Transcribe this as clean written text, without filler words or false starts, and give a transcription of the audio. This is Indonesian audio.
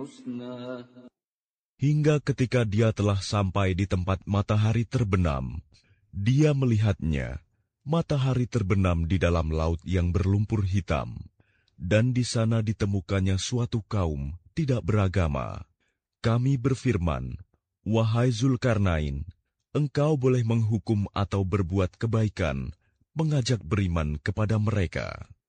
Hingga ketika dia telah sampai di tempat matahari terbenam, dia melihatnya, matahari terbenam di dalam laut yang berlumpur hitam, dan di sana ditemukannya suatu kaum tidak beragama. Kami berfirman, "Wahai Zulkarnain, engkau boleh menghukum atau berbuat kebaikan, mengajak beriman kepada mereka."